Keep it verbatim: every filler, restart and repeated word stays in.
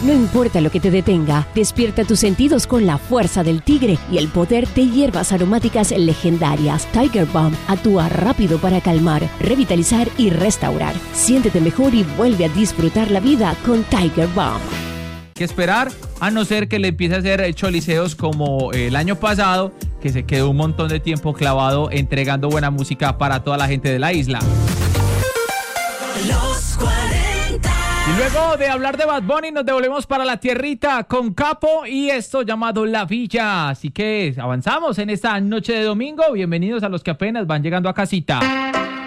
No importa lo que te detenga, despierta tus sentidos con la fuerza del tigre y el poder de hierbas aromáticas legendarias. Tiger Balm actúa rápido para calmar, revitalizar y restaurar. Siéntete mejor y vuelve a disfrutar la vida con Tiger Balm. Que esperar, a no ser que le empiece a hacer choliseos como el año pasado, que se quedó un montón de tiempo clavado entregando buena música para toda la gente de la isla. Los cuarenta. Y luego de hablar de Bad Bunny nos devolvemos para la tierrita con Capo y esto llamado La Villa. Así que avanzamos en esta noche de domingo. Bienvenidos a los que apenas van llegando a casita.